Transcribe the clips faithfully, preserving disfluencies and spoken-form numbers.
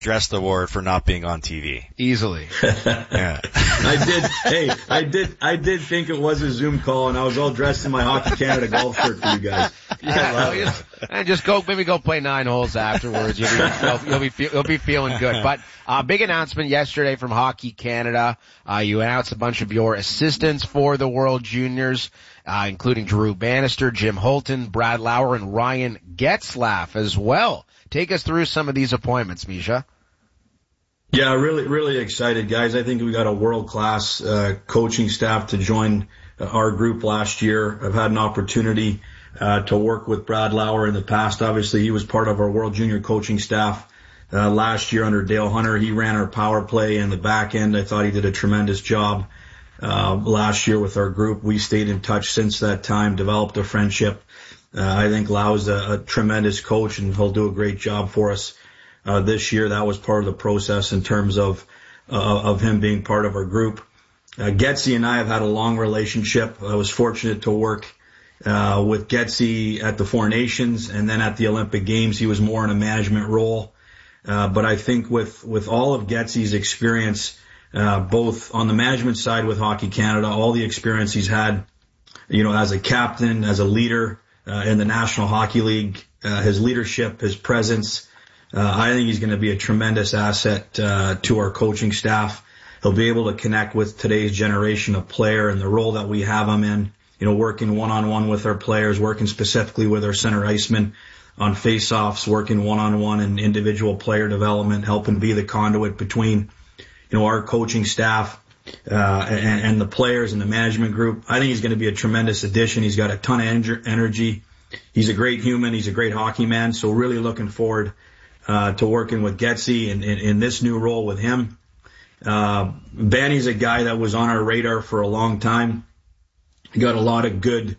Dressed Award for not being on T V. Easily. Yeah. I did, hey, I did, I did think it was a Zoom call, and I was all dressed in my Hockey Canada golf shirt for you guys. Yeah, well, you know, and just go, maybe go play nine holes afterwards. You'll be, you'll, you'll be, feel, you'll be feeling good. But, uh, big announcement yesterday from Hockey Canada. Uh, you announced a bunch of your assistants for the World Juniors, uh, including Drew Bannister, Jim Holton, Brad Lauer, and Ryan Getzlaff as well. Take us through some of these appointments, Misha. Yeah, really, really excited, guys. I think we got a world-class uh, coaching staff to join our group last year. I've had an opportunity uh, to work with Brad Lauer in the past. Obviously, he was part of our World Junior coaching staff uh, last year under Dale Hunter. He ran our power play in the back end. I thought he did a tremendous job uh, last year with our group. We stayed in touch since that time, developed a friendship. Uh, I think Lau's a, a tremendous coach, and he'll do a great job for us uh, this year. That was part of the process in terms of uh, of him being part of our group. Uh, Getsy and I have had a long relationship. I was fortunate to work uh, with Getsy at the Four Nations, and then at the Olympic Games, he was more in a management role. Uh, but I think with with all of Getsy's experience, uh, both on the management side with Hockey Canada, all the experience he's had, you know, as a captain, as a leader, Uh, in the National Hockey League, uh, his leadership, his presence, uh, I think he's going to be a tremendous asset uh, to our coaching staff. He'll be able to connect with today's generation of player and the role that we have him in, you know, working one-on-one with our players, working specifically with our center icemen on face-offs, working one-on-one in individual player development, helping be the conduit between, you know, our coaching staff Uh, and, and the players and the management group. I think he's going to be a tremendous addition. He's got a ton of en- energy. He's a great human. He's a great hockey man. So really looking forward uh, to working with Getsy in, in, in this new role with him. Uh, Banny's a guy that was on our radar for a long time. He got a lot of good,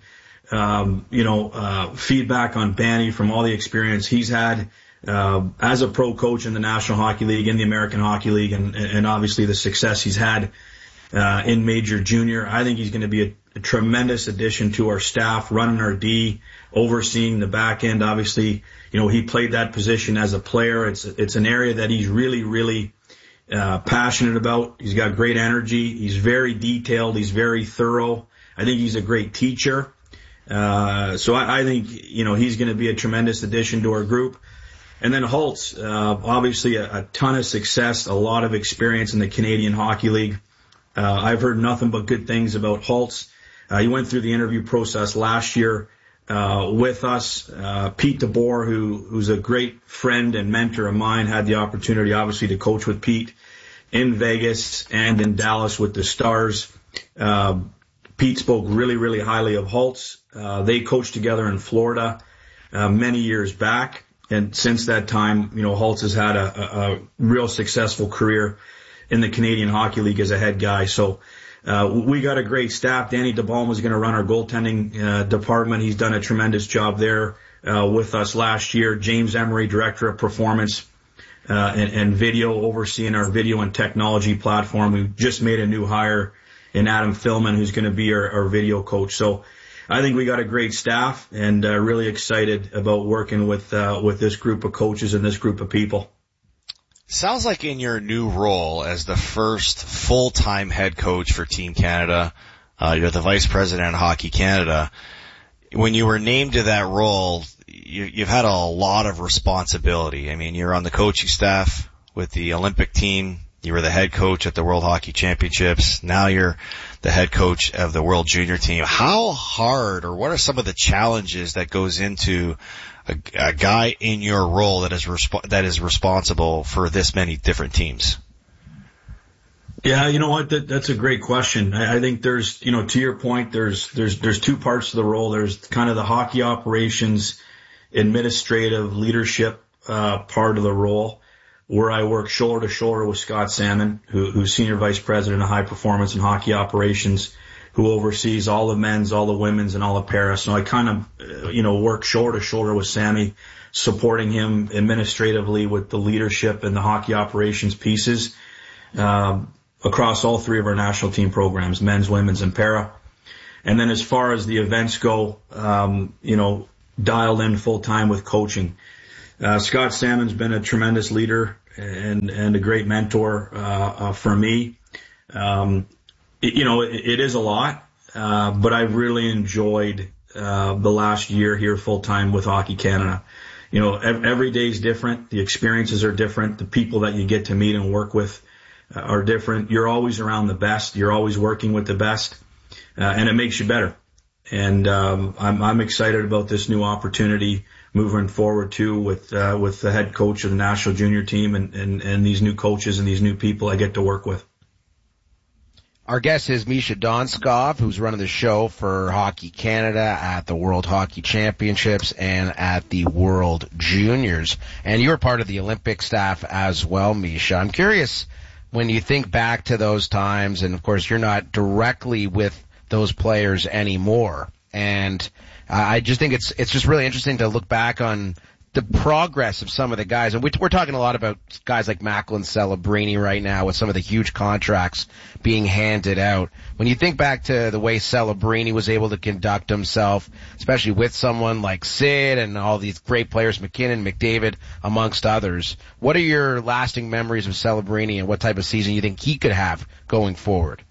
um, you know, uh, feedback on Banny from all the experience he's had uh, as a pro coach in the National Hockey League, in the American Hockey League, and, and obviously the success he's had Uh, in Major Junior. I think he's going to be a, a tremendous addition to our staff, running our D, overseeing the back end. Obviously, you know, he played that position as a player. It's it's an area that he's really, really uh, passionate about. He's got great energy. He's very detailed. He's very thorough. I think he's a great teacher. Uh, so I, I think, you know, he's going to be a tremendous addition to our group. And then Holtz, uh, obviously a, a ton of success, a lot of experience in the Canadian Hockey League. Uh, I've heard nothing but good things about Holtz. Uh, he went through the interview process last year, uh, with us. Uh, Pete DeBoer, who, who's a great friend and mentor of mine, had the opportunity, obviously, to coach with Pete in Vegas and in Dallas with the Stars. Uh, Pete spoke really, really highly of Holtz. Uh, they coached together in Florida, uh, many years back. And since that time, you know, Holtz has had a, a, a real successful career in the Canadian Hockey League as a head guy. So, uh, we got a great staff. Danny DeBalma is going to run our goaltending, uh, department. He's done a tremendous job there, uh, with us last year. James Emery, Director of Performance, uh, and, and Video, overseeing our video and technology platform. We just made a new hire in Adam Philman, who's going to be our, our video coach. So I think we got a great staff, and, uh, really excited about working with, uh, with this group of coaches and this group of people. Sounds like in your new role as the first full-time head coach for Team Canada, uh, you're the vice president of Hockey Canada. When you were named to that role, you, you've had a lot of responsibility. I mean, you're on the coaching staff with the Olympic team. You were the head coach at the World Hockey Championships. Now you're the head coach of the World Junior team. How hard, or what are some of the challenges that goes into A, a guy in your role that is resp- that is responsible for this many different teams? Yeah, you know what? That, that's a great question. I, I think there's, you know, to your point, there's there's there's two parts to the role. There's kind of the hockey operations, administrative leadership uh, part of the role, where I work shoulder to shoulder with Scott Salmon, who, who's senior vice president of high performance and hockey operations, who oversees all the men's, all the women's, and all the para. So I kind of, you know, work shoulder to shoulder with Sammy, supporting him administratively with the leadership and the hockey operations pieces, um, across all three of our national team programs, men's, women's, and para. And then as far as the events go, um, you know, dialed in full time with coaching. Uh, Scott Salmon's been a tremendous leader, and, and a great mentor, uh, uh for me. Um, it, you know, it, it is a lot, uh, but I've really enjoyed, uh, the last year here full time with Hockey Canada. You know, every, every day is different. The experiences are different. The people that you get to meet and work with uh, are different. You're always around the best. You're always working with the best, uh, and it makes you better. And um, I'm, I'm excited about this new opportunity moving forward too, with uh, with the head coach of the national junior team and, and, and these new coaches and these new people I get to work with. Our guest is Misha Donskov, who's running the show for Hockey Canada at the World Hockey Championships and at the World Juniors. And you're part of the Olympic staff as well, Misha. I'm curious, when you think back to those times, and of course you're not directly with those players anymore, and I just think it's it's just really interesting to look back on the progress of some of the guys. And we're talking a lot about guys like Macklin Celebrini right now with some of the huge contracts being handed out. When you think back to the way Celebrini was able to conduct himself, especially with someone like Sid and all these great players, McKinnon, McDavid, amongst others, what are your lasting memories of Celebrini and what type of season you think he could have going forward?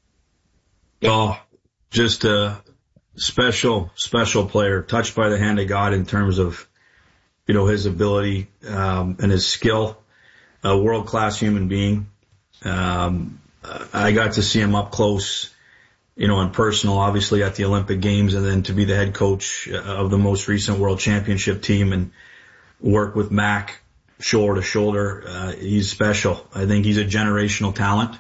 Oh, just a special, special player, touched by the hand of God in terms of, you know, his ability, um, and his skill, a world-class human being. Um, I got to see him up close, you know, and personal, obviously at the Olympic Games, and then to be the head coach of the most recent World Championship team and work with Mac shoulder to shoulder. Uh, he's special. I think he's a generational talent.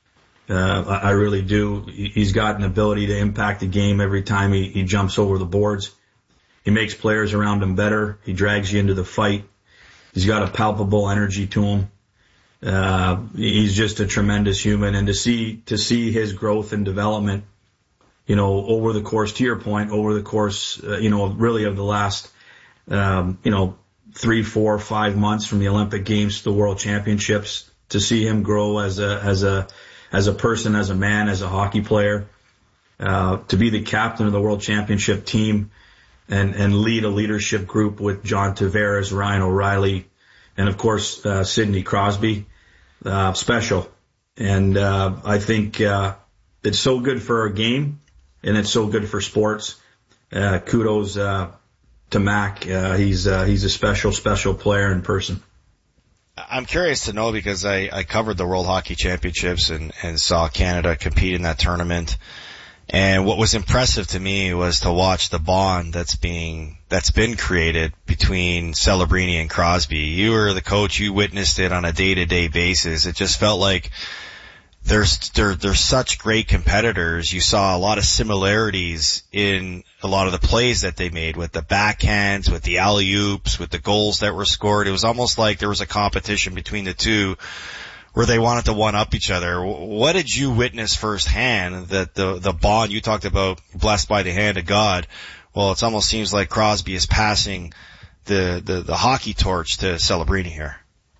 Uh, I, I really do. He's got an ability to impact the game every time he, he jumps over the boards. He makes players around him better. He drags you into the fight. He's got a palpable energy to him. Uh, he's just a tremendous human. And to see, to see his growth and development, you know, over the course, to your point, over the course, uh, you know, really of the last, um, you know, three, four, five months from the Olympic Games to the World Championships, to see him grow as a, as a, as a person, as a man, as a hockey player, uh, to be the captain of the World Championship team, and, and lead a leadership group with John Tavares, Ryan O'Reilly, and of course, uh, Sidney Crosby, uh, special. And, uh, I think, uh, it's so good for our game and it's so good for sports. Uh, kudos, uh, to Mac. Uh, he's, uh, he's a special, special player in person. I'm curious to know because I, I covered the World Hockey Championships and, and saw Canada compete in that tournament. And what was impressive to me was to watch the bond that's being, that's been created between Celebrini and Crosby. You were the coach, you witnessed it on a day-to-day basis. It just felt like there's, they're, they're such great competitors. You saw a lot of similarities in a lot of the plays that they made with the backhands, with the alley-oops, with the goals that were scored. It was almost like there was a competition between the two where they wanted to one-up each other. What did you witness firsthand that the, the bond you talked about, blessed by the hand of God? Well, it almost seems like Crosby is passing the, the, the hockey torch to Celebrini here.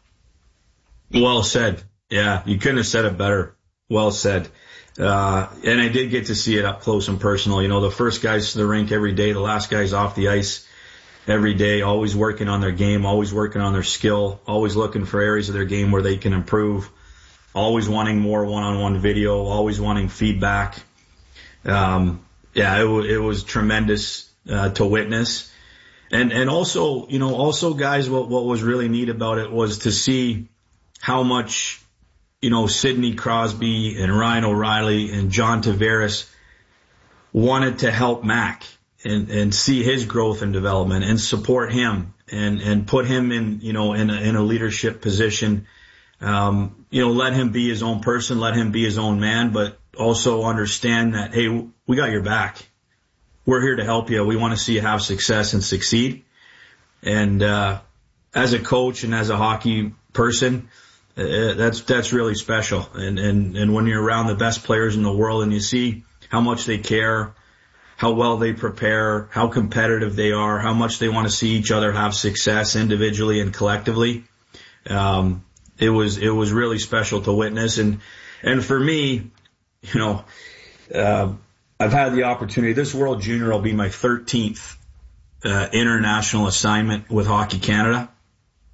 Well said. Yeah, you couldn't have said it better. Well said. Uh, and I did get to see it up close and personal. You know, the first guys to the rink every day, the last guys off the ice every day, always working on their game, always working on their skill, always looking for areas of their game where they can improve, always wanting more one-on-one video, always wanting feedback. Um, yeah, it, w- it was tremendous, uh, to witness. And, and also, you know, also guys, what, what was really neat about it was to see how much, you know, Sidney Crosby and Ryan O'Reilly and John Tavares wanted to help Mac and, and see his growth and development and support him and, and put him in, you know, in a, in a leadership position. Um, you know, let him be his own person, let him be his own man, but also understand that, hey, we got your back. We're here to help you. We want to see you have success and succeed. And, uh, as a coach and as a hockey person, uh, that's, that's really special. And, and, and when you're around the best players in the world and you see how much they care, how well they prepare, how competitive they are, how much they want to see each other have success individually and collectively, um, it was, it was really special to witness. And, and for me, you know, uh, I've had the opportunity, this World Junior will be my thirteenth, uh, international assignment with Hockey Canada.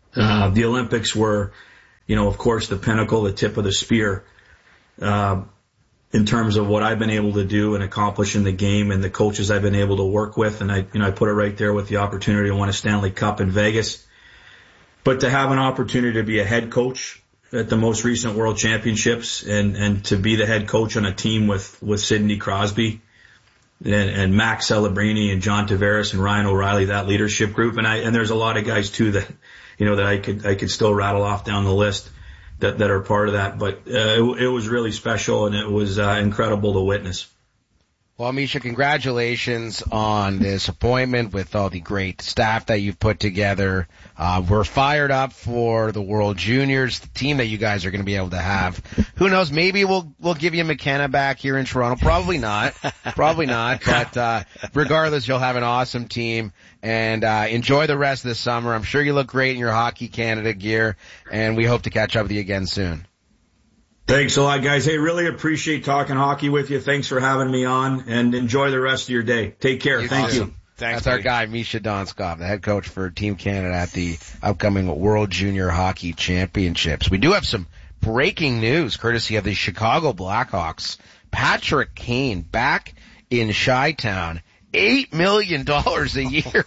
Uh, the Olympics were, you know, of course, the pinnacle, the tip of the spear, uh, in terms of what I've been able to do and accomplish in the game and the coaches I've been able to work with. And I, you know, I put it right there with the opportunity to win a Stanley Cup in Vegas. But to have an opportunity to be a head coach at the most recent World Championships and, and to be the head coach on a team with, with Sidney Crosby and, and Max Celebrini and John Tavares and Ryan O'Reilly, that leadership group. And I, and there's a lot of guys too that, you know, that I could, I could still rattle off down the list that, that are part of that. But, uh, it, it was really special and it was, uh, incredible to witness. Well, Misha, congratulations on this appointment with all the great staff that you've put together. Uh, we're fired up for the World Juniors, the team that you guys are going to be able to have. Who knows? Maybe we'll we'll give you McKenna back here in Toronto. Probably not. Probably not. But uh, regardless, you'll have an awesome team. And uh, enjoy the rest of the summer. I'm sure you look great in your Hockey Canada gear. And we hope to catch up with you again soon. Thanks a lot, guys. Hey, really appreciate talking hockey with you. Thanks for having me on, and enjoy the rest of your day. Take care. Thank you. Thanks, That's buddy. Our guy, Misha Donskov, the head coach for Team Canada at the upcoming World Junior Hockey Championships. We do have some breaking news courtesy of the Chicago Blackhawks. Patrick Kane back in Chi-Town. Eight million dollars a year.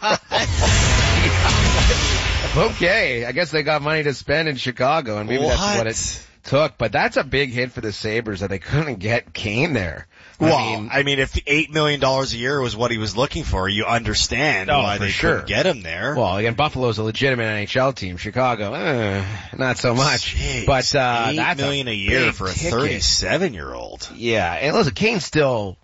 Okay, I guess they got money to spend in Chicago, and maybe what? that's what it took, but that's a big hit for the Sabres that they couldn't get Kane there. Well, I mean, I mean if eight million dollars a year was what he was looking for, you understand oh, why they sure. couldn't get him there. Well, again, Buffalo's a legitimate N H L team. Chicago, eh, not so much. Jeez, but uh, eight that's million a, a year for a ticket. thirty-seven-year-old. Yeah, and listen, Kane's still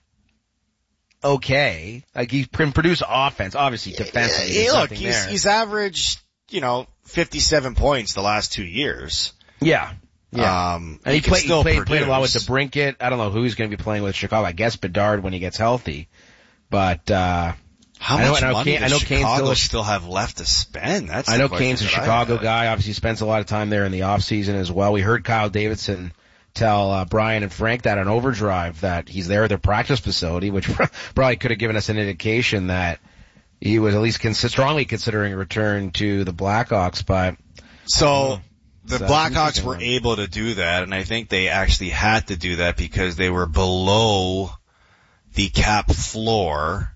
okay. Like he can produce offense, obviously defensively. Hey, look, he's, there. he's averaged, you know, fifty-seven points the last two years. Yeah. Yeah. Um, and he, he, play, he played, played a lot with DeBrincat. I don't know who he's going to be playing with Chicago. I guess Bedard when he gets healthy. But, uh, how I know, much I know money Kane, does I know Chicago still, still have left to spend? That's I know the Kane's a Chicago guy. Obviously spends a lot of time there in the off season as well. We heard Kyle Davidson tell, uh, Brian and Frank that on Overdrive that he's there at their practice facility, which probably could have given us an indication that he was at least cons- strongly considering a return to the Blackhawks, but. So, the So Blackhawks were able to do that, and I think they actually had to do that because they were below the cap floor.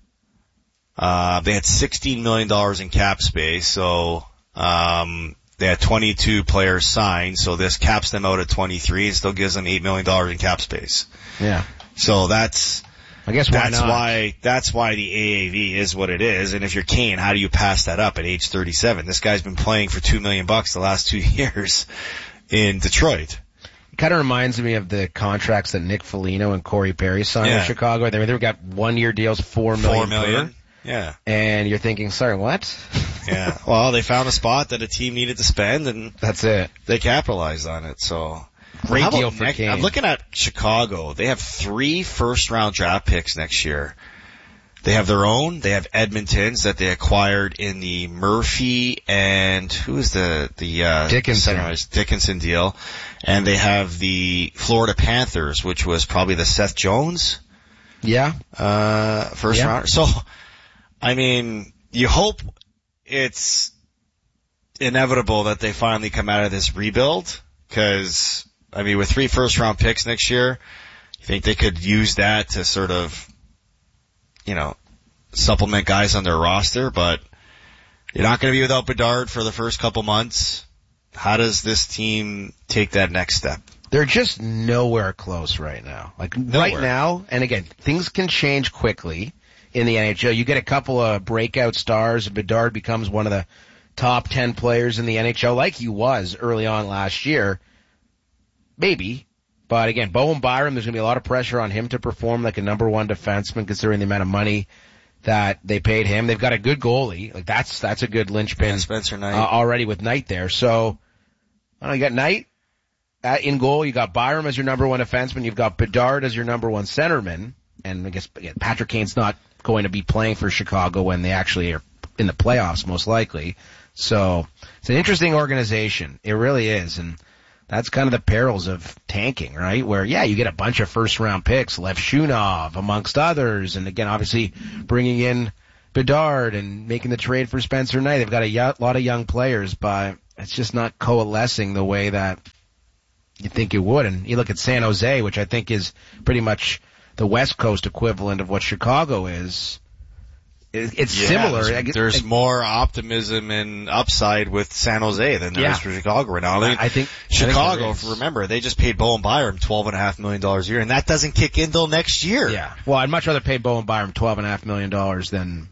Uh, they had sixteen million dollars in cap space, so, um, they had twenty-two players signed, so this caps them out at twenty-three and still gives them eight million dollars in cap space. Yeah. So that's, I guess why that's not? why, that's why the A A V is what it is. And if you're Kane, how do you pass that up at age thirty-seven? This guy's been playing for two million bucks the last two years in Detroit. It kind of reminds me of the contracts that Nick Foligno and Corey Perry signed Yeah. with Chicago. They they've got one year deals, four million. Four million. Per, yeah. and you're thinking, sorry, what? Yeah. Well, they found a spot that a team needed to spend, and That's it. they capitalized on it. So. Great How deal about for next, Kane. I'm looking at Chicago. They have three first round draft picks next year. They have their own. They have Edmonton's that they acquired in the Murphy and who is the the uh, Dickinson centerized Dickinson deal, and they have the Florida Panthers, which was probably the Seth Jones Yeah. uh first Yeah. round. So, I mean, you hope it's inevitable that they finally come out of this rebuild. Because, I mean, with three first-round picks next year, you think they could use that to sort of, you know, supplement guys on their roster, but you're not going to be without Bedard for the first couple months. How does this team take that next step? They're just nowhere close right now. Like, Nowhere. right now, and again, things can change quickly in the N H L. You get a couple of breakout stars, and Bedard becomes one of the top ten players in the N H L like he was early on last year. Maybe. But again, Bowen Byram, there's going to be a lot of pressure on him to perform like a number one defenseman considering the amount of money that they paid him. They've got a good goalie. Like that's, that's a good linchpin. Yeah, Spencer Knight. Uh, already with Knight there. So, I don't know, you got Knight at, in goal. You got Byram as your number one defenseman. You've got Bedard as your number one centerman. And I guess again, Patrick Kane's not going to be playing for Chicago when they actually are in the playoffs, most likely. So it's an interesting organization. It really is. And that's kind of the perils of tanking, right? Where, yeah, you get a bunch of first round picks, Lev Shunov amongst others. And again, obviously bringing in Bedard and making the trade for Spencer Knight. They've got a y- lot of young players, but it's just not coalescing the way that you think it would. And you look at San Jose, which I think is pretty much the West Coast equivalent of what Chicago is. It's yeah, similar. There's, there's I, more optimism and upside with San Jose than there yeah. is for Chicago right now. I, mean, I think Chicago, I think remember, they just paid Bowen Byram twelve and a half million dollars a year, and that doesn't kick in till next year. Yeah. Well, I'd much rather pay Bowen Byram twelve and a half million dollars than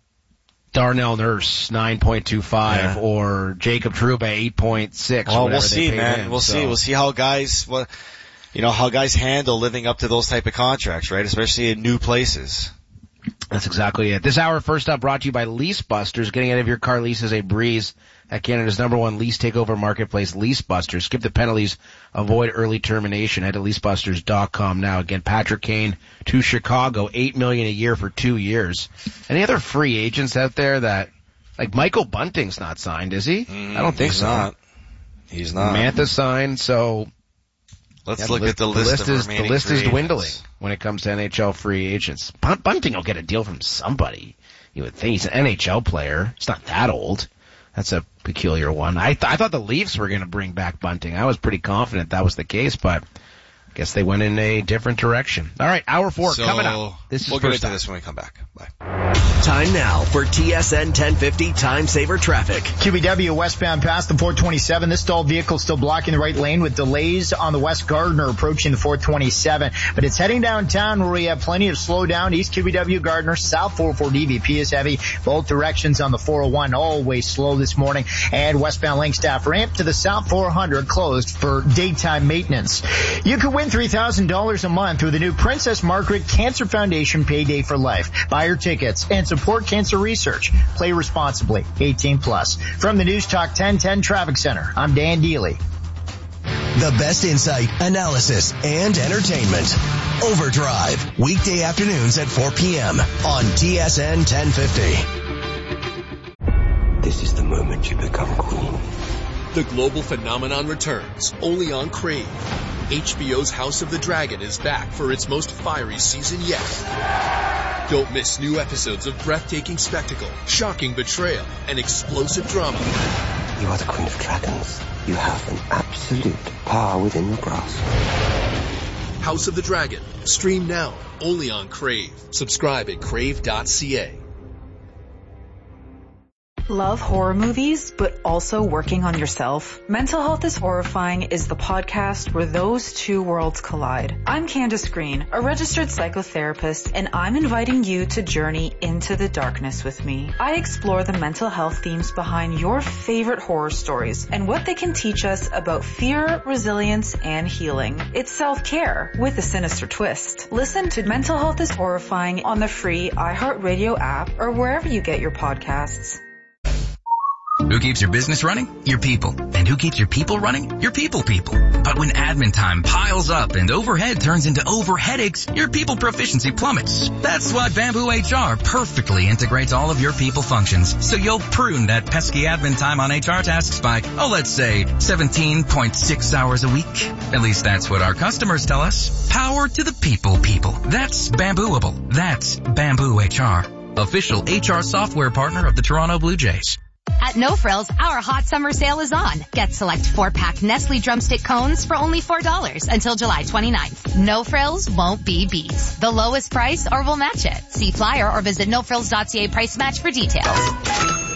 Darnell Nurse nine point two five yeah. or Jacob Trouba eight point six. Well, we'll see, man. Him, we'll so. see. We'll see how guys, well, you know, how guys handle living up to those type of contracts, right? Especially in new places. That's exactly it. This hour, first up, brought to you by Lease Busters. Getting out of your car lease is a breeze at Canada's number one lease takeover marketplace, Lease Busters. Skip the penalties, avoid early termination. Head to lease busters dot com now. Again, Patrick Kane to Chicago, eight million dollars a year for two years. Any other free agents out there that, like Michael Bunting's not signed, is he? Mm, I don't think he's so. Not. He's not. Mantha signed, so let's yeah, look the at the list. list. The list of is the list is agents. dwindling when it comes to N H L free agents. Bunting will get a deal from somebody. You would think he's an N H L player. He's not that old. That's a peculiar one. I th- I thought the Leafs were going to bring back Bunting. I was pretty confident that was the case, but I guess they went in a different direction. All right, hour four so coming up. This is we'll get into time. this when we come back. Bye. Time now for T S N ten fifty Time Saver Traffic. Q B W westbound past the four twenty-seven. This stalled vehicle still blocking the right lane with delays on the West Gardner approaching the four twenty-seven. But it's heading downtown where we have plenty of slowdown. East Q B W Gardner, south four oh four D V P is heavy. Both directions on the four oh one always slow this morning. And westbound Langstaff ramp to the south four hundred closed for daytime maintenance. You could win three thousand dollars a month with the new Princess Margaret Cancer Foundation Payday for Life. Buy your tickets and support cancer research. Play responsibly. eighteen plus. From the News Talk ten ten Traffic Center, I'm Dan Deely. The best insight, analysis, and entertainment. Overdrive. Weekday afternoons at four p.m. on T S N ten fifty. This is the moment you become queen. The global phenomenon returns, only on Crave. H B O's House of the Dragon is back for its most fiery season yet. Don't miss new episodes of breathtaking spectacle, shocking betrayal, and explosive drama. You are the Queen of Dragons. You have an absolute power within your grasp. House of the Dragon. Stream now, only on Crave. Subscribe at crave dot c a. Love horror movies, but also working on yourself? Mental Health is Horrifying is the podcast where those two worlds collide. I'm Candace Green, a registered psychotherapist, and I'm inviting you to journey into the darkness with me. I explore the mental health themes behind your favorite horror stories and what they can teach us about fear, resilience, and healing. It's self-care with a sinister twist. Listen to Mental Health is Horrifying on the free iHeartRadio app or wherever you get your podcasts. Who keeps your business running? Your people. And who keeps your people running? Your people people. But when admin time piles up and overhead turns into overheadaches, your people proficiency plummets. That's why Bamboo H R perfectly integrates all of your people functions, so you'll prune that pesky admin time on H R tasks by, oh, let's say seventeen point six hours a week. At least that's what our customers tell us. Power to the people people. That's Bambooable. That's Bamboo H R. Official H R software partner of the Toronto Blue Jays. At No Frills, our hot summer sale is on. Get select four-pack Nestle Drumstick cones for only four dollars until July twenty-ninth. No Frills won't be beat. The lowest price or we'll match it. See flyer or visit no frills dot c a price match for details.